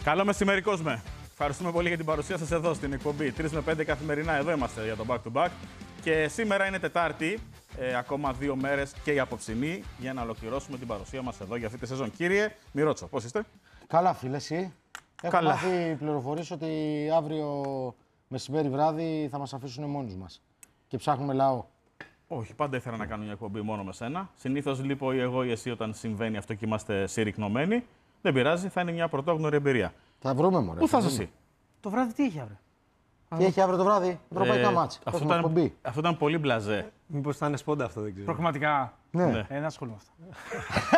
Καλό μεσημέρι, κόσμε. Ευχαριστούμε πολύ για την παρουσία σας εδώ στην εκπομπή. 3 με 5 καθημερινά εδώ είμαστε για το Back to Back. Και σήμερα είναι Τετάρτη, ακόμα 2 μέρες και η απόψινή, για να ολοκληρώσουμε την παρουσία μας εδώ για αυτή τη σεζόν. Κύριε Μιρότσο, πώς είστε? Καλά, φίλε, εσύ. Έχω μάθει πληροφορίες ότι αύριο μεσημέρι βράδυ θα μας αφήσουν μόνους μας. Και ψάχνουμε λαό. Όχι, πάντα ήθελα να κάνω μια εκπομπή μόνο με σένα. Συνήθως λείπω ή εγώ ή εσύ όταν συμβαίνει αυτό και είμαστε συρρυκνωμένοι. Δεν πειράζει, θα είναι μια πρωτόγνωρη εμπειρία. Θα βρούμε, μωρέ. Πού θα είσαι εσύ? Το βράδυ τι έχει αύριο? Τι έχει αύριο το βράδυ? Ευρωπαϊκά μάτς. Αυτό ήταν πολύ μπλαζέ. Μήπως θα είναι σπόντα αυτό, δεν ξέρω. Προγραμματικά. Ναι. Δεν ασχολούμαι με αυτό.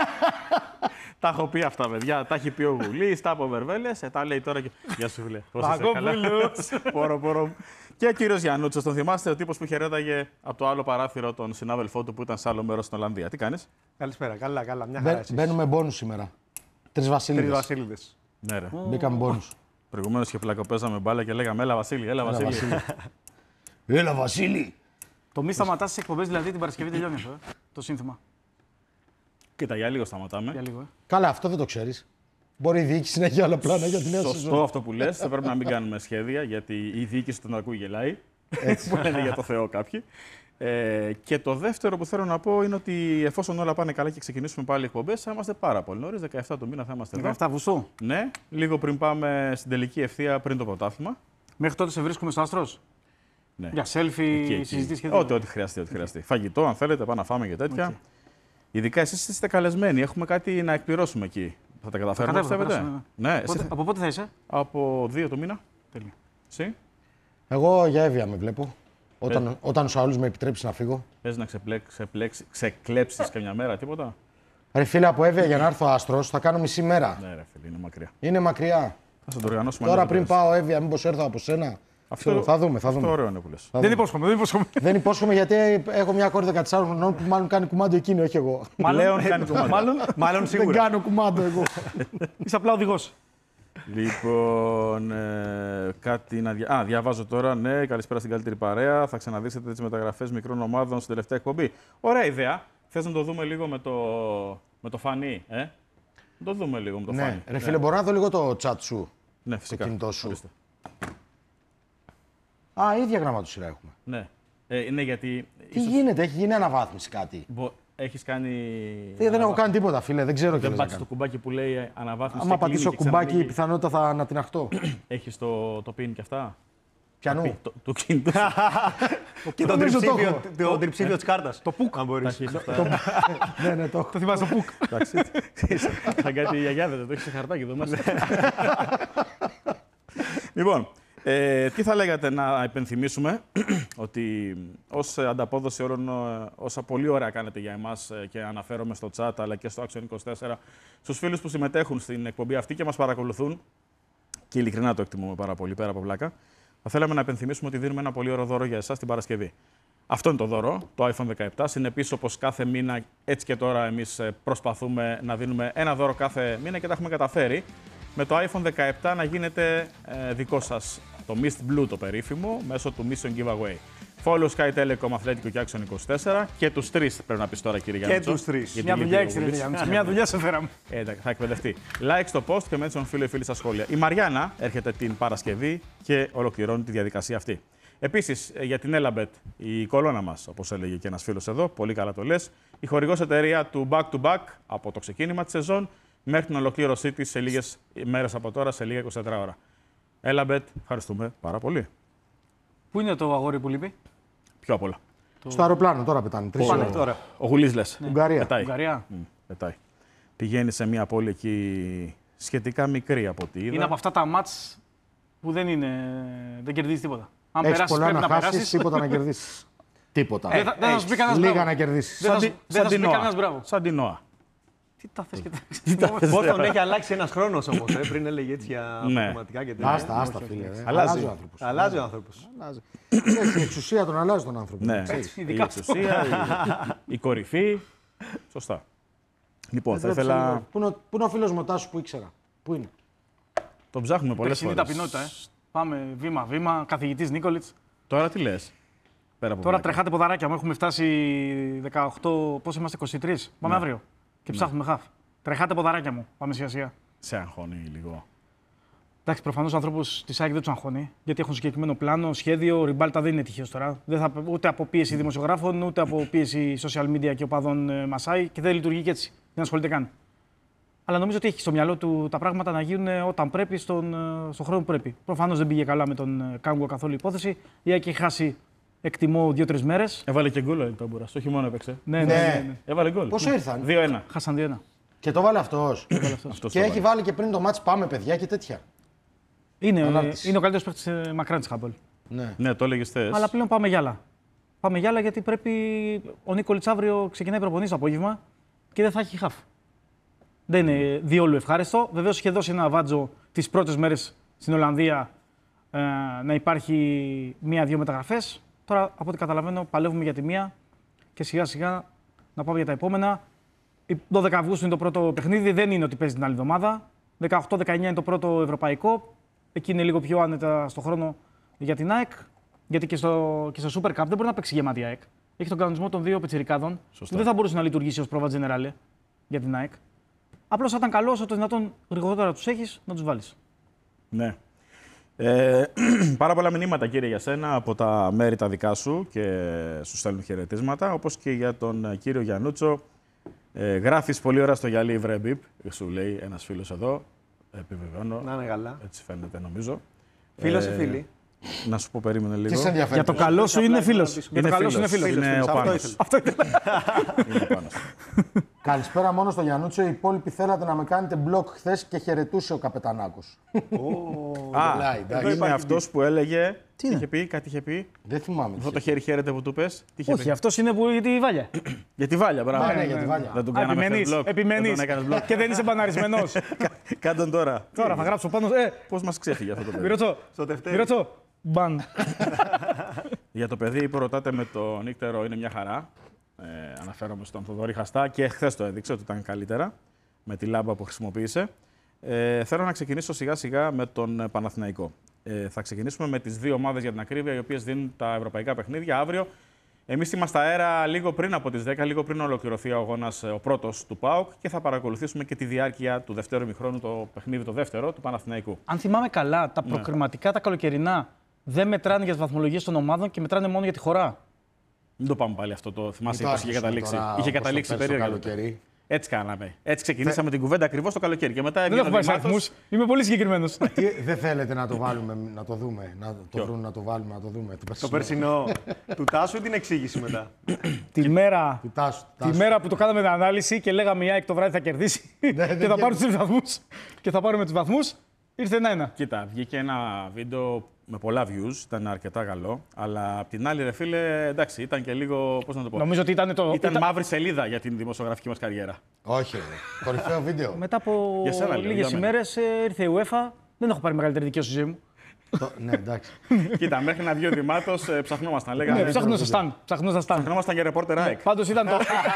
Τα έχω πει αυτά, παιδιά. Τα έχει πει ο Γουλής, τα από Βερβέλες. Τα λέει τώρα και. Γεια σου, φίλε. Πώς είσαι? Καλά? Πόρο. Και ο κύριος Γιαννούτσος, τον θυμάστε, ο τύπος που χαιρέταγε από το άλλο παράθυρο τον συνάδελφό του που ήταν σε άλλο μέρος στην Ολλανδία. Τι κάνεις? Καλησπέρα, καλά. Μια χαρά εσείς. Μπαίνουμε μπόνους σήμερα. Τρεις βασίλειδες. Ναι, ρε. Μπήκαμε μπόνους. Προηγουμένως και πλακοπέζαμε μπάλα και λέγαμε Έλα Βασίλη, έλα Βασίλη. Έλα, Βασίλη. Το μη σταματάς τις εκπομπές, δηλαδή την Παρασκευή τελειώνει αυτό, το σύνθημα. Κοίτα, για λίγο σταματάμε. Για λίγο, Καλά, αυτό δεν το ξέρεις. Μπορεί η διοίκηση να έχει άλλα πλάνα για την νέα Σωστό σεζόν. αυτό που λες. Θα πρέπει να μην κάνουμε σχέδια, γιατί η διοίκηση τον ακούει γελάει. Έτσι. Που λένε για το Θεό κάποιοι. Και το δεύτερο που θέλω να πω είναι ότι εφόσον όλα πάνε καλά και ξεκινήσουμε πάλι εκπομπές, θα είμαστε πάρα πολύ νωρίς. 17 του μήνα θα είμαστε εδώ. 17 Αυγούστου. Ναι, λίγο πριν πάμε στην τελική ευθεία πριν το πρωτάθλημα. Μέχρι τότε σε βρίσκουμε στο Άστρος. Ναι. Για selfie, συζητήσεις και Ό,τι χρειαστεί. Φαγητό, αν θέλετε, πάμε να φάμε και τέτοια. Ειδικά εσείς είστε καλεσμένοι. Έχουμε κάτι να εκπληρώσουμε εκεί. Θα τα καταφέρουμε, πιστεύετε? Ναι. Από πότε θα είσαι? Από 2 του μήνα. Τέλεια. Εσύ? Εγώ για Εύβοια με βλέπω. Όταν ο Σαούλης με επιτρέψει να φύγω. Θες να ξεκλέψεις καμιά μέρα, τίποτα? Ρε φίλε, από Εύβοια για να έρθω Άστρος θα κάνω μισή μέρα. Ναι, ρε φίλε, είναι μακριά. Είναι μακριά. Θα το οργανώσουμε. Τώρα πριν πάω Εύβοια, μήπως έρθω από σένα. Αυτό, θα δούμε. Αυτό ωραίο είναι που λες. Δεν υπόσχομαι. Δεν υπόσχομαι γιατί έχω μια κόρη 14 χρονών που μάλλον κάνει κουμάντο εκείνη, όχι εγώ. Πλέον κάνει κουμάντο. Μάλλον σίγουρα. Δεν κάνω κουμάντο εγώ. Είσαι απλά οδηγός. Λοιπόν, κάτι να διαβάζω τώρα. Ναι, καλησπέρα στην καλύτερη παρέα. Θα ξαναδείξετε τις μεταγραφές μικρών ομάδων στην τελευταία εκπομπή. Ωραία ιδέα. Θες να το δούμε λίγο με το φανί, Να το δούμε λίγο με το φανί. Ρε φίλε, μπορώ να δω λίγο το chat σου. Ναι, φυσικά. Το κινητό σου. Ορίστε. Ίδια γραμματοσυρά έχουμε. Ναι. Ναι, γιατί. Τι γίνεται, έχει γίνει αναβάθμιση κάτι. Έχεις κάνει. Δεν έχω κάνει τίποτα, φίλε, δεν ξέρω τι Δεν να πάτησε κάνω. το κουμπάκι που λέει αναβάθμιση. Άμα πατήσω κουμπάκι, η πιθανότητα θα ανατιναχτώ. Έχεις το pin και αυτά. Πιανού. Το κινητό. Και το τριψήφιο της κάρτας. Το πουκ. Αν μπορείς. Ναι, το έχω. Το θυμάσαι το πουκ. Εντάξει. Σαν κάτι η γιαγιά δεν το έχει σε χαρτάκι εδώ μέσα. Λοιπόν, τι θα λέγατε να υπενθυμίσουμε ότι ως ανταπόδοση όλων όσα πολύ ωραία κάνετε για εμάς και αναφέρομαι στο chat αλλά και στο Action 24 στους φίλους που συμμετέχουν στην εκπομπή αυτή και μας παρακολουθούν και ειλικρινά το εκτιμούμε πάρα πολύ πέρα από πλάκα, θα θέλαμε να υπενθυμίσουμε ότι δίνουμε ένα πολύ ωραίο δώρο για εσάς την Παρασκευή. Αυτό είναι το δώρο, το iPhone 17. Συνεπής, όπως κάθε μήνα, έτσι και τώρα εμείς προσπαθούμε να δίνουμε ένα δώρο κάθε μήνα και τα έχουμε καταφέρει. Με το iPhone 17 να γίνεται δικό σας το Mist Blue το περίφημο μέσω του Mission Giveaway. Follow Sky Telecom, Αθλέτικο και Action 24 και τους τρεις πρέπει να πεις τώρα, κύριε Γιάννη. Και τους τρεις. Μια δουλειά έχεις, μια δουλειά σε φέραμε. Θα εκπαιδευτεί. Like στο post και mention φίλο ή φίλη στα σχόλια. Η Μαριάννα έρχεται την Παρασκευή και ολοκληρώνει τη διαδικασία αυτή. Επίσης, για την Elabet, η κολόνα μας, όπως έλεγε και ένας φίλος εδώ, πολύ καλά το λες, η χορηγός εταιρεία του Back to Back από το ξεκίνημα της σεζόν μέχρι την ολοκλήρωσή της σε λίγες μέρες από τώρα, σε λίγα 24 ώρα. Elabet, ευχαριστούμε πάρα πολύ. Πού είναι το αγόρι που λείπει? Πιο απ' όλα. Στο αεροπλάνο τώρα πετάνε. Ο Γουλής λες. Ουγγαρία. Πετάει. Ουγγαρία. Πετάει. Πηγαίνει σε μια πόλη εκεί σχετικά μικρή από ό,τι είδα. Είναι από αυτά τα μάτς που δεν κερδίζει τίποτα. Αν Έχεις περάσεις, πολλά πρέπει να να χάσεις, περάσεις. τίποτα να κερδίσεις. Τίποτα. Δεν θα σου πει κανένας Λίγα μπράβο. να κερδίσεις. Δεν θα σου πει κανένας μπράβο. Σαν την Νόα. Τι τα θες και τα Πώς τον έχει αλλάξει ένας χρόνος όμως, πριν έλεγε έτσι για πραγματικά και τέτοια. Άστα, φίλε. Αλλάζει. ο άνθρωπος. Αλλάζει ο άνθρωπος. Ξέρεις, η εξουσία τον αλλάζει τον άνθρωπο. Ναι, η ειδικά εξουσία, η κορυφή. Σωστά. Λοιπόν, θα ήθελα. Πού είναι ο φίλος μου ο Τάσος που ήξερα? Πού είναι? Τον ψάχνουμε πολλές Περσινή φορές. ταπεινότητα, Πάμε βήμα-βήμα, καθηγητής Νίκολιτς. Τώρα τι λες? Πέρα από Τώρα πλάκα. τρεχάτε ποδαράκια μου. Έχουμε φτάσει 18, πώς είμαστε, 23. Πάμε αύριο. Και ψάχνουμε χαφ. Τρεχάτε ποδαράκια μου. Πάμε σιγά-σιγά. Σε αγχώνει λίγο. Εντάξει, προφανώς ο ανθρώπους της ΑΕΚ δεν τους αγχώνει, γιατί έχουν συγκεκριμένο πλάνο, σχέδιο. Ο Ριμπάλτα δεν είναι τυχαίος τώρα. Δεν θα, ούτε από πίεση δημοσιογράφων, ούτε από πίεση social media και οπαδών μασάει και δεν λειτουργεί και έτσι. Δεν ασχολείται καν. Αλλά νομίζω ότι έχει στο μυαλό του τα πράγματα να γίνουν όταν πρέπει, στον χρόνο που πρέπει. Προφανώς δεν πήγε καλά με τον Κάγκο καθόλου υπόθεση. Η ΑΕΚ έχει χάσει, εκτιμώ, 2-3 μέρες. Έβαλε και γκολ ο Τόμπουρας, όχι μόνο έπαιξε. Ναι. Έβαλε γκολ. Πόσο ήρθαν? 2-1. Χάσαν 2-1. Και το βάλε αυτός. Και έχει βάλει και πριν το μάτς πάμε παιδιά και τέτοια. Είναι Ανάρτηση. ο καλύτερος παίκτης μακράν της Χάμπολ. Ναι. Ναι, το έλεγες θες. Αλλά πλέον πάμε για άλλα. Πάμε για άλλα γιατί πρέπει. Ο Νίκολιτς αύριο ξεκινάει προπονήσεις το απόγευμα και δεν θα έχει χαφ. Δεν είναι διόλου ευχάριστο. Βεβαίως είχε δώσει ένα βάτζο τις πρώτες μέρες στην Ολλανδία να υπάρχει 1-2 μεταγραφές. Τώρα, από ό,τι καταλαβαίνω, παλεύουμε για τη μία και σιγά σιγά να πάμε για τα επόμενα. 12 Αυγούστου είναι το πρώτο παιχνίδι, δεν είναι ότι παίζει την άλλη εβδομάδα. 18-19 είναι το πρώτο ευρωπαϊκό. Εκεί είναι λίγο πιο άνετα στο χρόνο για την ΑΕΚ. Γιατί και στο Super Cup δεν μπορεί να παίξει γεμάτη ΑΕΚ. Έχει τον κανονισμό των 2 πετσιρικάδων που δεν θα μπορούσε να λειτουργήσει ως πρόβα generale για την ΑΕΚ. Απλώς θα ήταν καλό όσο το δυνατόν γρηγορότερα τους έχεις να τους βάλεις. Ναι. Πάρα πολλά μηνύματα, κύριε, για σένα από τα μέρη τα δικά σου και σου στέλνουν χαιρετίσματα. Όπως και για τον κύριο Γιαννούτσο. Γράφεις πολύ ώρα στο γυαλί, βρε μπιπ, σου λέει ένας φίλος εδώ. Επιβεβαιώνω. Να είναι καλά. Έτσι φαίνεται, νομίζω. Φίλος ή φίλη? Να σου πω, περίμενε λίγο. Τι σε ενδιαφέρει? Για το καλό σου είναι φίλος. Για το Είναι καλό σου είναι φίλος. φίλος. Είναι ο Αυτό Πάνος. ήθελα. Αυτό ήθελα. Είναι ο Πάνος. Καλησπέρα μόνο στο Γιαννούτσο. Οι υπόλοιποι θέλατε να με κάνετε μπλοκ χθες και χαιρετούσε ο καπετανάκος. Α, εντάξει. είναι αυτός που έλεγε. Τι είναι? είχε πει, κάτι είχε πει. Δεν θυμάμαι. Αυτό το χέρι χαίρεται που του πες. Τι είχε Όχι, πει. αυτός είναι που για τη Βάλια. Για τη Βάλια, μπράβο. Ναι, για τη Βάλια. Δεν τον κάναμε χθες blog. Επιμένεις. Δεν τον έκανες blog. Και δεν είσαι μπαναρισμένος. Κάνε τον τώρα. Τώρα θα γράψω πάνω. Πώς μας ξέφυγε αυτό το παιδί. Μυρωτσό. Στο Δευτέρι. Μυρωτσό. Μπαν. Για το παιδί που ρωτάτε με το νύκτερο είναι μια χαρά. Αναφέρομαι στον Θοδωρή Χαστά και χθες το έδειξε ότι ήταν καλύτερα με τη λάμπα που χρησιμοποίησε. Θέλω να ξεκινήσω σιγά σιγά με τον Παναθηναϊκό. Θα ξεκινήσουμε με τις δύο ομάδες για την ακρίβεια, οι οποίες δίνουν τα ευρωπαϊκά παιχνίδια αύριο. Εμείς είμαστε αέρα λίγο πριν από τις 10, λίγο πριν ολοκληρωθεί ο αγώνας, ο πρώτος του ΠΑΟΚ, και θα παρακολουθήσουμε και τη διάρκεια του δευτέρου ημιχρόνου, το παιχνίδι το δεύτερο του Παναθηναϊκού. Αν θυμάμαι καλά, τα προκριματικά, τα καλοκαιρινά, δεν μετράνε για τις βαθμολογίες των ομάδων και μετράνε μόνο για τη χώρα. Μην το πάμε πάλι αυτό το. Θυμάσαι, Μην το είχε άρχισουμε καταλήξει. τώρα, Είχε όπως καταλήξει το πες το περίεργα. καλοκαίρι. Έτσι κάναμε. Έτσι ξεκινήσαμε την κουβέντα ακριβώς το καλοκαίρι. Και μετά Δεν έβγαινε έχω πάει σε ο Δημάτος. αριθμούς. Είμαι πολύ συγκεκριμένος. Δεν θέλετε να το βάλουμε, να το δούμε, να το βρουν, να το βάλουμε, να το δούμε. Το περσινό. Του Τάσου ή την εξήγηση μετά? Τη μέρα Του Τάσου. Τη μέρα που το κάναμε την ανάλυση και λέγαμε η ΑΕΚ το βράδυ θα κερδίσει και θα πάρουν τους βαθμούς και θα πάρουμε τους βαθμούς, ήρθε 1-1. Κοίτα, βγήκε ένα βίντεο με πολλά views, ήταν αρκετά καλό. Αλλά απ' την άλλη, ρε φίλε, εντάξει, ήταν και λίγο. Πώς να το πω. Νομίζω ότι ήταν το. Ήταν μαύρη σελίδα για την δημοσιογραφική μας καριέρα. Όχι, ρε. Κορυφαίο βίντεο. Μετά από Για σένα, λέω, λίγες για μένα. ημέρες ήρθε η UEFA. Δεν έχω πάρει μεγαλύτερη δικαίωση στη ζωή μου. Ναι, εντάξει. Κοίτα, μέχρι να βγει ο Δημάτος, ψαχνόμασταν. Λέγαμε. Ναι, ψαχνόσασταν. Ψαχνόμασταν για ρεπόρτερ ΑΕΚ. Πάντως ήταν το.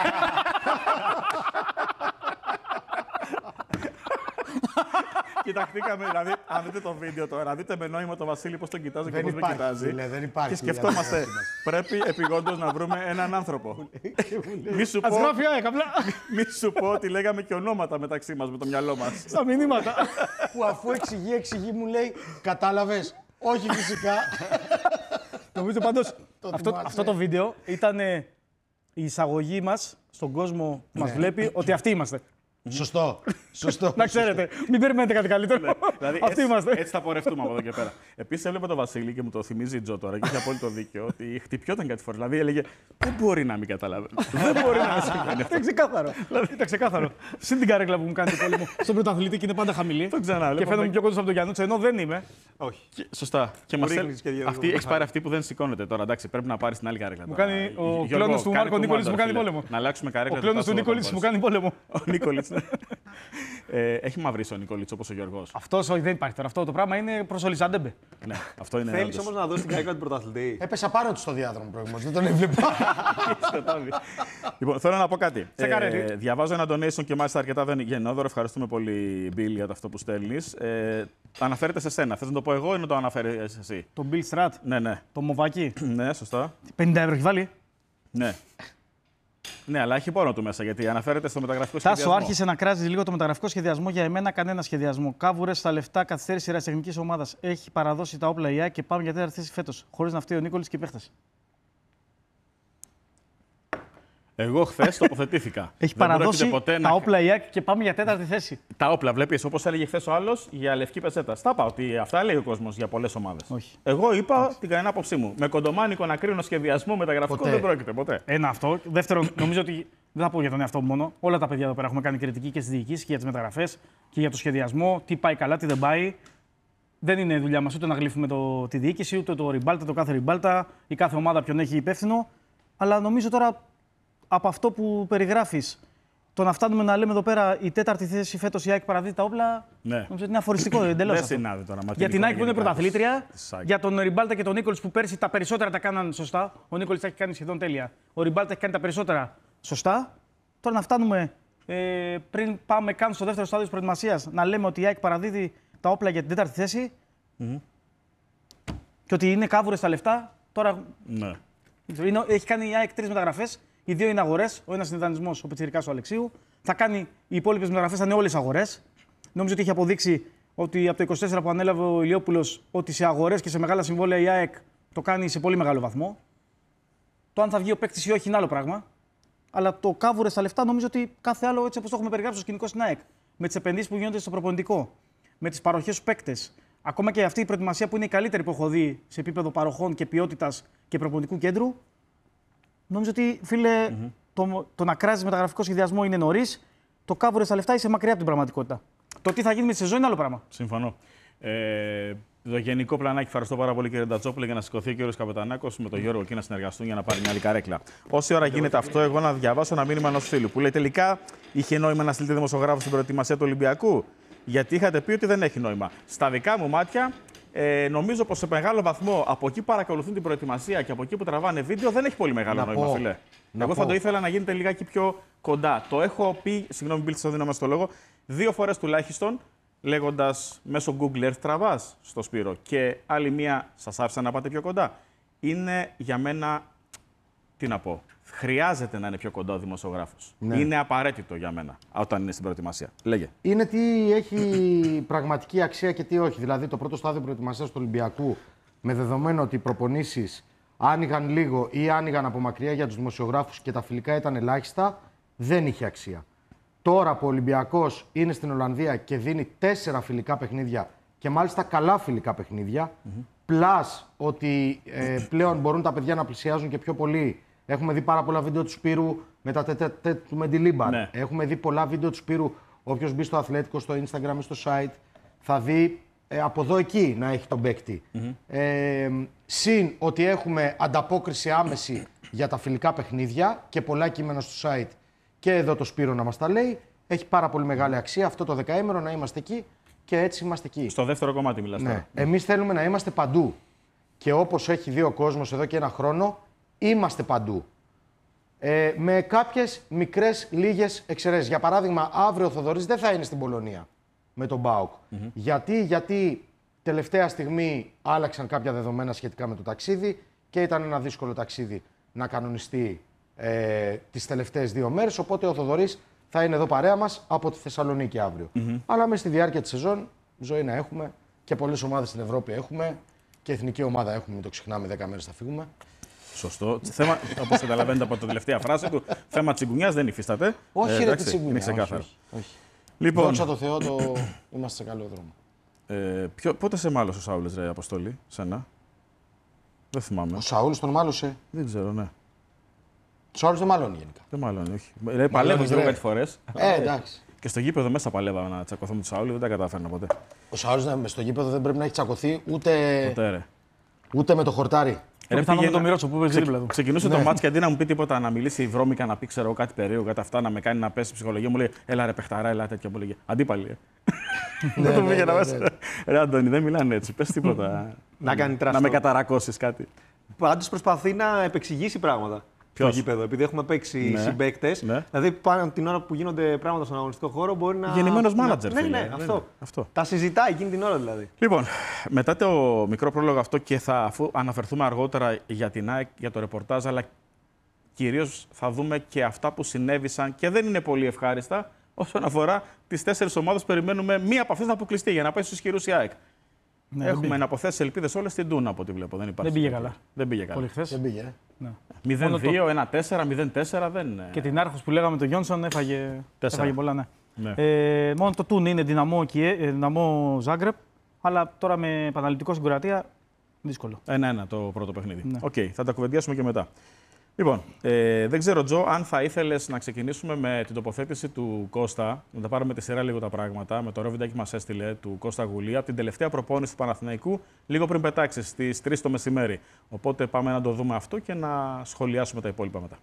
Κοιταχτήκαμε, δηλαδή, αν δείτε το βίντεο τώρα, να δείτε με νόημα το Βασίλη πώς τον κοιτάζει και Δεν πώς με υπάρχει, κοιτάζει. φίλε, δεν υπάρχει. Και σκεφτόμαστε, πρέπει επιγόντως να βρούμε έναν άνθρωπο. Μη σου Ας πω- γράφει η ΑΕΚ απλά μη σου πω ότι λέγαμε και ονόματα μεταξύ μας με το μυαλό μας. στα μηνύματα. Που αφού εξηγεί, μου λέει, κατάλαβες. Όχι φυσικά. Νομίζω πάντως αυτό θυμάσαι. το βίντεο ήταν η εισαγωγή μας στον κόσμο που μας βλέπει ότι αυτοί είμαστε. Σωστό. Σωστό. Να ξέρετε, μην περιμένετε κάτι καλύτερο. Δηλαδή, Αυτοί έτσι, είμαστε. έτσι θα πορευτούμε από εδώ και πέρα. Επίσης, έβλεπα τον Βασίλη και μου το θυμίζει η Τζο τώρα και είχε απόλυτο δίκιο ότι χτυπιόταν κάτι φορά. Δηλαδή, έλεγε δεν μπορεί να μην καταλαβαίνει. Δεν μπορεί να μην συμβαίνει αυτό. Ήταν ξεκάθαρο. Ήταν ξεκάθαρο. Συν την καρέκλα που μου κάνει το πόλεμο στον πρωταθλητή και είναι πάντα χαμηλή. Το ξαναλέω. Και φαίνομαι πιο κοντό από τον Γιάννουτσο, ενώ δεν είμαι. Όχι. Σωστά. Και μας ρίχνεις και δύο αυτή, έχεις πάρει αυτή που δεν σηκώνεται τώρα. Εντάξει, πρέπει να πάρει την άλλη καρέκλα. Μου τώρα. κάνει ο Γιώργο, κλόνος του κάνε Μάρκο Νίκολιτς, κουμάντο, μου κάνει φίλε. πόλεμο. Να αλλάξουμε καρέκλα. Ο κλόνος του Νίκολιτς μου κάνει πόλεμο. Ο Νίκολιτς. Ναι. Έχει μαυρίσει ο Νίκολιτς όπως ο Γιώργος. Αυτό όχι, δεν υπάρχει τώρα. Αυτό το πράγμα είναι προ Ολισάντεμπε. Ναι, αυτό είναι. Θέλεις όντως. όμως να δώσεις την καρέκλα του πρωταθλητή? Έπεσα πάνω του στο διάδρομο προηγουμένως. Δεν τον έβλεπα. Λοιπόν, θέλω να πω κάτι. Τσεκαρέτη. Διαβάζω ένα donation και μάλιστα αρκετά δεν είναι γενναιόδωρο. Ευχαριστούμε πολύ, Μπιλ, για αυτό που στέλνεις. Αναφέρεται σε σένα. Θες να το πω εγώ ή να το αναφέρεις εσύ? Το Bill Strat, Ναι, ναι. το Μοβάκι. Ναι, σωστά. 50 ευρώ έχει βάλει. Ναι. Ναι, αλλά έχει πόνο του μέσα γιατί αναφέρεται στο μεταγραφικό σχεδιασμό. Τάσο, άρχισε να κράζει λίγο το μεταγραφικό σχεδιασμό. Για εμένα, κανένα σχεδιασμό. Κάβουρες στα λεφτά, καθυστέρηση ερασιτεχνικής ομάδας. Έχει παραδώσει τα όπλα η ΑΕΚ και πάμε για τέταρτη θέση φέτος. Χωρίς να φταίει ο Νίκολης και οι παίχτες. Εγώ χθες τοποθετήθηκα. Έχει Δεν παραδώσει ποτέ τα όπλα η ΑΕΚ και πάμε για τέταρτη θέση. Τα όπλα, βλέπεις, όπως έλεγε χθες ο άλλος για λευκή πετσέτα. Στα είπα ότι αυτά λέει ο κόσμος για πολλές ομάδες. Όχι. Εγώ είπα την κανένα άποψή μου. Με κοντομάνικο να κρίνω σχεδιασμό μεταγραφικό δεν πρόκειται ποτέ. Ένα αυτό. Δεύτερον, νομίζω ότι δεν θα πω για τον εαυτό μου μόνο. Όλα τα παιδιά εδώ πέρα έχουμε κάνει κριτική και στις διοικήσεις και για τις μεταγραφές και για το σχεδιασμό. Τι πάει καλά, τι δεν πάει. Δεν είναι δουλειά μας ούτε να γλύφουμε τη διοίκηση, ούτε το ριμπάλτα, το κάθε ριμπάλτα, η κάθε ομάδα ποιον έχει υπεύθυνο. Αλλά νομίζω τώρα από αυτό που περιγράφεις, το να φτάνουμε να λέμε εδώ πέρα η τέταρτη θέση φέτος η ΑΕΚ παραδίδει τα όπλα, Ναι. νομίζω ότι είναι αφοριστικό εντελώς. Δεν συνάδει τώρα. Για την ΑΕΚ που είναι πρωταθλήτρια, ΑΕΚ. για τον Ριμπάλτα και τον Νίκολης που πέρσι τα περισσότερα τα κάναν σωστά. Ο Νίκολης τα έχει κάνει σχεδόν τέλεια. Ο Ριμπάλτα έχει κάνει τα περισσότερα σωστά. Τώρα να φτάνουμε πριν πάμε καν στο δεύτερο στάδιο της προετοιμασίας να λέμε ότι η ΑΕΚ παραδίδει τα όπλα για την τέταρτη θέση και ότι είναι κάβουρες τα λεφτά. Τώρα Ναι. έχει κάνει η ΑΕΚ 3 μεταγραφές. Οι 2 είναι αγορές. Ο ένας είναι δανεισμός, ο Πιτσιρικάς του Αλεξίου. Θα κάνει οι υπόλοιπες μεταγραφές, θα είναι όλες αγορές. Νομίζω ότι έχει αποδείξει ότι από το 24 που ανέλαβε ο Ηλιόπουλος ότι σε αγορές και σε μεγάλα συμβόλαια η ΑΕΚ το κάνει σε πολύ μεγάλο βαθμό. Το αν θα βγει ο παίκτης ή όχι είναι άλλο πράγμα. Αλλά το κάβουρε στα λεφτά νομίζω ότι κάθε άλλο έτσι όπως το έχουμε περιγράψει στο σκηνικό στην ΑΕΚ. Με τις επενδύσεις που γίνονται στο προπονητικό, με τις παροχές στους παίκτες. Ακόμα και αυτή η προετοιμασία που είναι η καλύτερη που έχω δει σε επίπεδο παροχών και ποιότητας και προπονητικού κέντρου. Νομίζω ότι, φίλε, το να κράζει μεταγραφικό σχεδιασμό είναι νωρίς. Το κάβουρε στα λεφτά είσαι μακριά από την πραγματικότητα. Το τι θα γίνει με τη σεζόν είναι άλλο πράγμα. Συμφωνώ. Το γενικό πλανάκι, ευχαριστώ πάρα πολύ κύριε Ντατσόπουλε, για να σηκωθεί ο κύριο Καπετανάκος με τον Γιώργο εκεί να συνεργαστούν για να πάρει μια άλλη καρέκλα. Όση ώρα γίνεται αυτό, εγώ να διαβάσω ένα μήνυμα ενός φίλου που λέει τελικά είχε νόημα να στείλετε δημοσιογράφο στην προετοιμασία του Ολυμπιακού. Γιατί είχατε πει ότι δεν έχει νόημα. Στα δικά μου μάτια, νομίζω πως σε μεγάλο βαθμό από εκεί παρακολουθούν την προετοιμασία και από εκεί που τραβάνε βίντεο δεν έχει πολύ μεγάλο νόημα, φίλε. Εγώ θα το ήθελα να γίνεται λιγάκι πιο κοντά. Το έχω πει, συγγνώμη, Μπίλ, σα δίνω μέσα στο λόγο, 2 φορές τουλάχιστον, λέγοντας μέσω Google Earth τραβάς στο Σπύρο και άλλη μία σας άφησα να πάτε πιο κοντά. Είναι για μένα, τι να πω, χρειάζεται να είναι πιο κοντά ο δημοσιογράφος. Ναι. Είναι απαραίτητο για μένα όταν είναι στην προετοιμασία. Λέγε. Είναι τι έχει πραγματική αξία και τι όχι. Δηλαδή το πρώτο στάδιο προετοιμασίας του Ολυμπιακού, με δεδομένο ότι οι προπονήσεις άνοιγαν λίγο ή άνοιγαν από μακριά για τους δημοσιογράφους και τα φιλικά ήταν ελάχιστα, δεν είχε αξία. Τώρα που ο Ολυμπιακός είναι στην Ολλανδία και δίνει 4 φιλικά παιχνίδια και μάλιστα καλά φιλικά παιχνίδια, πλάς ότι πλέον μπορούν τα παιδιά να πλησιάζουν και πιο πολύ. Έχουμε δει πάρα πολλά βίντεο του Σπύρου με τα του Μεντιλίμπαρ. Ναι. Έχουμε δει πολλά βίντεο του Σπύρου. Όποιος μπει στο Αθλέτικο, στο Instagram ή στο site, θα δει από εδώ εκεί να έχει τον παίκτη. Συν ότι έχουμε ανταπόκριση άμεση για τα φιλικά παιχνίδια και πολλά κείμενα στο site και εδώ το Σπύρο να μας τα λέει. Έχει πάρα πολύ μεγάλη αξία αυτό το δεκαήμερο να είμαστε εκεί και έτσι είμαστε εκεί. Στο δεύτερο κομμάτι μιλάς τώρα. Εμείς θέλουμε να είμαστε παντού. Και όπως έχει δει ο κόσμος εδώ και ένα χρόνο, είμαστε παντού. Με κάποιες μικρές, λίγες εξαιρέσεις. Για παράδειγμα, αύριο ο Θοδωρής δεν θα είναι στην Πολωνία με τον ΠΑΟΚ. Γιατί τελευταία στιγμή άλλαξαν κάποια δεδομένα σχετικά με το ταξίδι και ήταν ένα δύσκολο ταξίδι να κανονιστεί τις τελευταίες 2 μέρες. Οπότε ο Θοδωρής θα είναι εδώ παρέα μας από τη Θεσσαλονίκη αύριο. Αλλά μέσα στη διάρκεια της σεζόν, ζωή να έχουμε και πολλές ομάδες στην Ευρώπη έχουμε και εθνική ομάδα έχουμε, μην το ξεχνάμε, 10 μέρες θα φύγουμε. Σωστό. Θέμα, όπως καταλαβαίνετε από την τελευταία φράση του, θέμα τσιγκουνιάς δεν υφίσταται. Όχι, ρε, τσιγκουνιά. Είναι ξεκάθαρο. Όχι. Λοιπόν, δόξα τω Θεώ, είμαστε σε καλό δρόμο. Πότε σε μάλωσε ο Σάουλης, ρε Αποστόλη, σένα? Δεν θυμάμαι. Ο Σαούλης τον μάλωσε. Δεν ξέρω, ναι. Ο Σαούλης δεν μαλώνει γενικά. Δεν μαλώνει, όχι. Παλεύω λίγο κάτι φορές. Εντάξει. Και στο γήπεδο μέσα παλεύαμε να τσακωθώ με τον Σαούλη, δεν τα κατάφερνα ποτέ. Ο Σαούλης στο γήπεδο δεν πρέπει να έχει τσακωθεί Ποτέ, ούτε με το χορτάρι. Με το Μυρότσο που παίζει δίπλα του. Ξεκινούσε το μάτς και αντί να μου πει τίποτα, να μιλήσει βρώμικα, να πει ξέρω κάτι περίεργο, κάτι αυτά, να με κάνει να πέσει η ψυχολογία μου, λέει έλα ρε παιχταρά, έλα τέτοια μου λέγε. Αντίπαλοι. Δεν το πήγαινα μέσα. Ρε Αντώνη, δεν μιλάνε έτσι, πες τίποτα. Να με καταρακώσεις κάτι. Πάντως προσπαθεί να επεξηγήσει πράγματα. Στο γήπεδο, επειδή έχουμε παίξει συμπαίκτες. Δηλαδή, πάνω την ώρα που γίνονται πράγματα στον αγωνιστικό χώρο μπορεί να. Γεννημένος μάνατζερ. Ναι, αυτό. Τα συζητάει εκείνη την ώρα δηλαδή. Λοιπόν, μετά το μικρό πρόλογο αυτό και αφού αναφερθούμε αργότερα για την ΑΕΚ, για το ρεπορτάζ, αλλά κυρίως θα δούμε και αυτά που συνέβησαν και δεν είναι πολύ ευχάριστα. Όσον αφορά τις 4 ομάδες, περιμένουμε μία από αυτές να αποκλειστεί για να πάει στους ισχυρούς η ΑΕΚ. Ναι, έχουμε να αποθέσει ελπίδες όλες στην Τούνα από ό,τι βλέπω. Δεν πήγε καλά. Δεν πήγε καλά. Πολύ χθες. Δεν πήγε. 0-2, 1-4, 0-4 δεν. Και την Άρχος που λέγαμε τον Γιόνσον έφαγε πολλά. Ναι. Ναι. Μόνο το Τούν είναι δυναμό Ζάγκρεπ, αλλά τώρα με επαναληπτικό στην Κροατία δύσκολο. 1-1 το πρώτο παιχνίδι. Ναι. Οκ, θα τα κουβεντιάσουμε και μετά. Λοιπόν, δεν ξέρω, Τζο, αν θα ήθελες να ξεκινήσουμε με την τοποθέτηση του Κώστα, να τα πάρουμε τη σειρά λίγο τα πράγματα, με το ρόβιντάκι μας έστειλε του Κώστα Γουλή, από την τελευταία προπόνηση του Παναθηναϊκού, λίγο πριν πετάξει, στις 3 το μεσημέρι. Οπότε πάμε να το δούμε αυτό και να σχολιάσουμε τα υπόλοιπα μετά.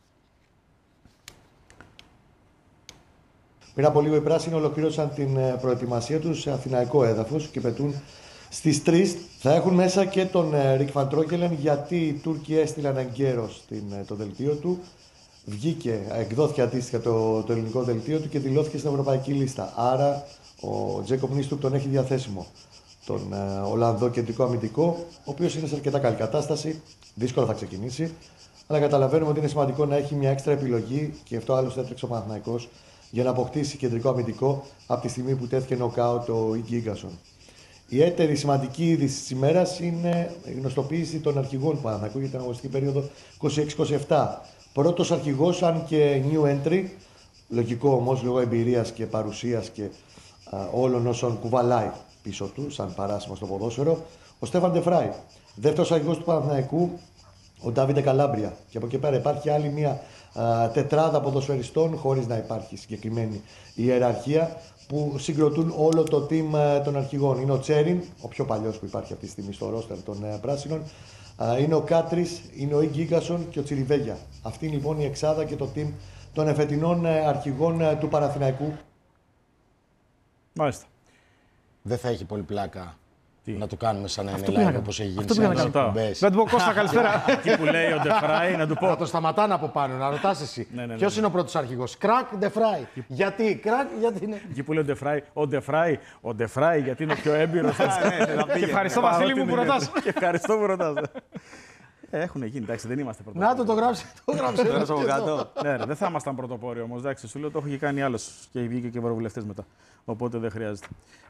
Πριν από λίγο οι πράσινοι ολοκλήρωσαν την προετοιμασία τους σε αθηναϊκό έδαφος και πετούν στις 3. Θα έχουν μέσα και τον Ρικ Βαν Τρόκελεν, γιατί οι Τούρκοι έστειλαν εγκαίρως το δελτίο του. Εκδόθηκε αντίστοιχα το ελληνικό δελτίο του και δηλώθηκε στην ευρωπαϊκή λίστα. Άρα ο Τζέκοπ Νίστρουκ τον έχει διαθέσιμο. Τον Ολλανδό κεντρικό αμυντικό, ο οποίος είναι σε αρκετά καλή κατάσταση. Δύσκολα θα ξεκινήσει. Αλλά καταλαβαίνουμε ότι είναι σημαντικό να έχει μια έξτρα επιλογή και αυτό άλλωστε έτρεξε ο Παναθηναϊκός για να αποκτήσει κεντρικό αμυντικό από τη στιγμή που τέθηκε νοκάουτ ο Γκίγκασον. Η έτερη σημαντική είδηση της ημέρας είναι η γνωστοποίηση των αρχηγών του Παναθηναϊκού για την αγωνιστική περίοδο 26-27. Πρώτος αρχηγός, αν και new entry, λογικό όμως λόγω εμπειρίας και παρουσίας και όλων όσων κουβαλάει πίσω του, σαν παράσημο στο ποδόσφαιρο, ο Στέφαν Ντεφράι. Δεύτερος αρχηγός του Παναθηναϊκού, ο Ντάβιντε Καλάμπρια. Και από εκεί πέρα υπάρχει άλλη μια τετράδα ποδοσφαιριστών, χωρίς να υπάρχει συγκεκριμένη ιεραρχία, που συγκροτούν όλο το team των αρχηγών. Είναι ο Τσέριν, ο πιο παλιός που υπάρχει αυτή τη στιγμή στο ρόστερ των πράσινων. Είναι ο Κάτρις, είναι ο Γκίγκασον και ο Τσιριβέγια. Αυτή είναι λοιπόν η εξάδα και το team των εφετινών αρχηγών του Παναθηναϊκού. Μάλιστα. Δεν θα έχει πολύ πλάκα να το κάνουμε σαν να είναι live όπως έχει γίνει αυτό σε πήγα να άλλες κάνω. εκπομπές. Δεν του πω Κώστα, καλησπέρα. Εκεί που λέει ο Ντεφράι, να του πω. Να το σταματάνε από πάνω, να ρωτάς εσύ. Ναι. Ποιος είναι ο πρώτος αρχηγός? Κρακ, Ντεφράι. Γιατί, Κρακ, γιατί είναι. Εκεί που λέει ο Ντεφράι, γιατί είναι ο πιο έμπειρος. Και ευχαριστώ, Βασίλη μου, που ρωτάς. Και ευχαριστώ που ρωτάς. Έχουν γίνει, εντάξει, δεν είμαστε πρωτοπόροι. Να το γράψει. Το γράψει. Πέρασε από κάτω. Ναι, δεν θα ήμασταν πρωτοπόροι όμως. Εντάξει, σου λέω το έχω και κάνει άλλος και βγήκε και ευρωβουλευτές μετά. Οπότε δεν χρειάζεται.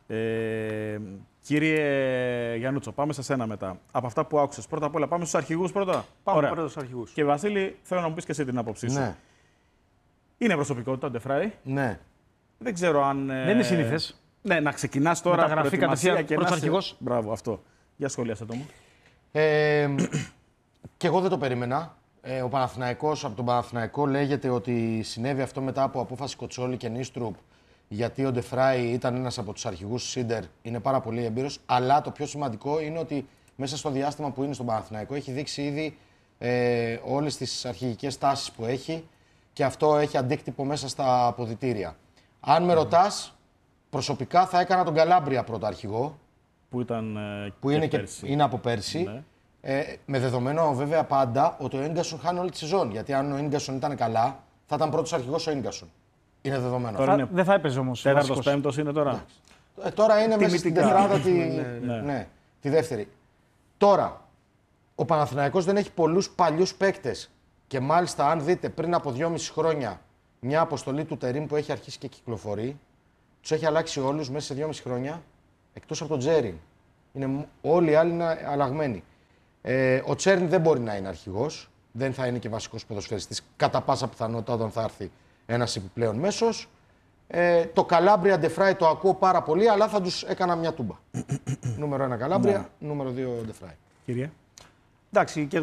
Κύριε Γιαννούτσο, πάμε σε σένα μετά. Από αυτά που άκουσες, πρώτα απ' όλα πάμε στους αρχηγούς πρώτα. Πάμε πρώτα στους αρχηγούς. Και Βασίλη, θέλω να μου πεις και εσύ την άποψή σου. Ναι. Είναι προσωπικότητα, Ντεφράι. Ναι. Δεν ξέρω αν. Δεν είναι συνήθες. Ναι, να ξεκινάς τώρα Μεταγραφή προετοιμασία κατευθείαν και πρώτος να είσαι- αρχηγός. Μπράβο, αυτό. Για σχολιάσε το μου. Και εγώ δεν το περίμενα. Ο Παναθηναϊκός, από τον Παναθηναϊκό λέγεται ότι συνέβη αυτό μετά από απόφαση Κοτσόλη και Νίστρουπ, γιατί ο Ντεφράι ήταν ένας από τους αρχηγούς του Σίντερ, είναι πάρα πολύ έμπειρος. Αλλά το πιο σημαντικό είναι ότι μέσα στο διάστημα που είναι στον Παναθηναϊκό έχει δείξει ήδη όλες τις αρχηγικές τάσεις που έχει και αυτό έχει αντίκτυπο μέσα στα αποδυτήρια. Αν με ρωτάς, προσωπικά θα έκανα τον Καλάμπρια πρώτο αρχηγό, Που ήταν. που είναι από πέρσι. Ναι. Με δεδομένο βέβαια πάντα ότι ο Ίγκασον χάνει όλη τη σεζόν. Γιατί αν ο Ίγκασον ήταν καλά, θα ήταν πρώτος αρχηγός ο Ίγκασον. Είναι δεδομένο. Τώρα είναι Δεν θα έπαιζε όμως. τέταρτος, βασικός. πέμπτος είναι τώρα. Τώρα είναι μέσα στην Τιμητικά. τετράδα Ναι. ναι, τη δεύτερη. Τώρα, ο Παναθηναϊκός δεν έχει πολλούς παλιούς παίκτες. Και μάλιστα, αν δείτε πριν από 2,5 χρόνια μια αποστολή του Τερίμ που έχει αρχίσει και κυκλοφορεί, τους έχει αλλάξει όλους μέσα σε 2,5 χρόνια, εκτός από τον Τζέριν. Όλοι οι άλλοι είναι αλλαγμένοι. Ο Τσέρν δεν μπορεί να είναι αρχηγός, δεν θα είναι και βασικός ποδοσφαιριστής κατά πάσα πιθανότητα όταν θα έρθει ένας επιπλέον μέσος. Το Καλάμπρια Ντεφράι το ακούω πάρα πολύ, αλλά θα τους έκανα μια τούμπα. Νούμερο 1 Καλάμπρια, νούμερο 2 Ντεφράι. Κύριε. Εντάξει, και